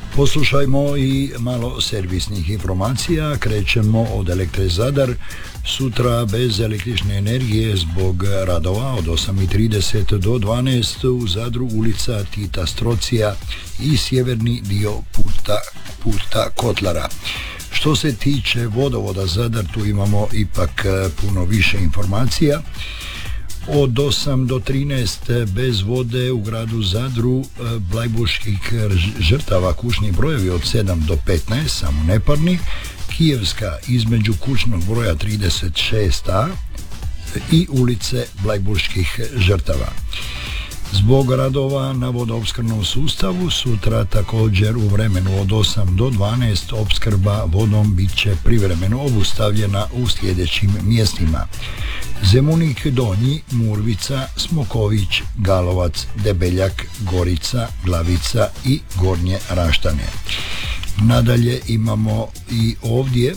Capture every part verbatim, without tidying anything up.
Poslušajmo i malo servisnih informacija. Krećemo od Elektre Zadar. Sutra bez električne energije zbog radova od osam i trideset do dvanaest u Zadru, ulica Tita Strocija i sjeverni dio puta, puta Kotlara. Što se tiče vodovoda Zadar, tu imamo ipak puno više informacija. Od osam do trinaest bez vode u gradu Zadru, blajburških žrtava kućni brojevi od sedam do petnaest, samo neparni. Kijevska između kućnog broja trideset šest a i ulice blajburških žrtava. Zbog radova na vodoopskrbnom sustavu sutra također u vremenu od osam do dvanaest opskrba vodom bit će privremeno obustavljena u sljedećim mjestima: Zemunik Donji, Murvica, Smoković, Galovac, Debeljak, Gorica, Glavica i Gornje Raštane. Nadalje imamo i ovdje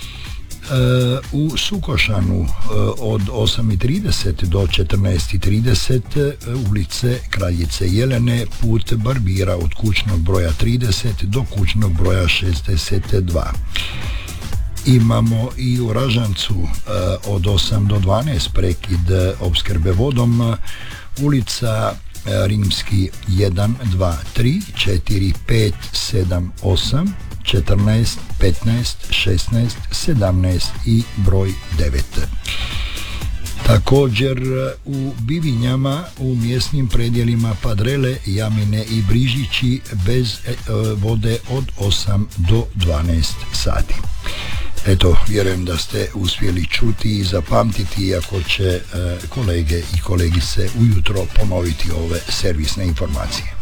u Sukošanu od osam i trideset do četrnaest i trideset ulice Kraljice Jelene, put Barbira od kućnog broja trideset do kućnog broja šezdeset dva. Imamo i u Ražancu od osam do dvanaest prekid opskrbe vodom, ulica Rimski jedan, dva, tri, četiri, pet, sedam, osam, četrnaest, petnaest, šesnaest, sedamnaest i broj devet. Također u Bivinjama u mjesnim predjelima Padrele, Jamine i Brižići bez vode od osam do dvanaest sati. Eto, vjerujem da ste uspjeli čuti i zapamtiti, iako će kolege i kolegice ujutro ponoviti ove servisne informacije.